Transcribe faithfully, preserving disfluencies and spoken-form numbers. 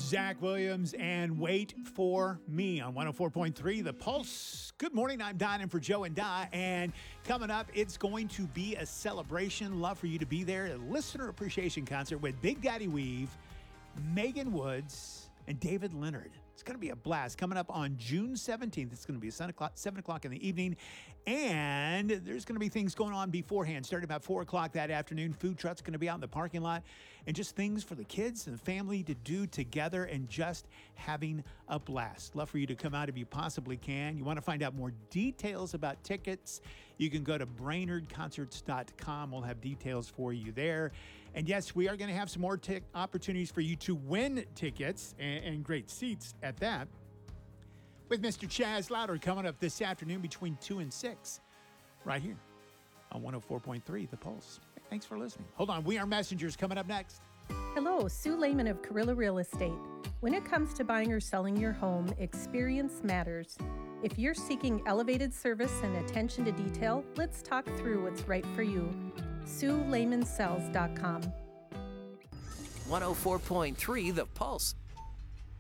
Zach Williams and Wait for Me on one oh four point three The Pulse. Good morning. I'm Don in for Joe and Di. And coming up, it's going to be a celebration. Love for you to be there. A listener appreciation concert with Big Daddy Weave, Megan Woods, and David Leonard. It's going to be a blast. Coming up on June seventeenth. It's going to be seven o'clock, seven o'clock in the evening. And there's going to be things going on beforehand. Starting about four o'clock that afternoon. Food trucks going to be out in the parking lot. And just things for the kids and the family to do together and just having a blast. Love for you to come out if you possibly can. You want to find out more details about tickets, you can go to brainerd concerts dot com. We'll have details for you there. And yes, we are going to have some more t- opportunities for you to win tickets and, and great seats at that, with Mister Chaz Louder coming up this afternoon between two and six, right here on one oh four point three The Pulse. Thanks for listening. Hold on, We Are Messengers coming up next. Hello, Sue Lehman of Carrilla Real Estate. When it comes to buying or selling your home, experience matters. If you're seeking elevated service and attention to detail, let's talk through what's right for you. Sue Lehman Sells dot com. one oh four point three The Pulse.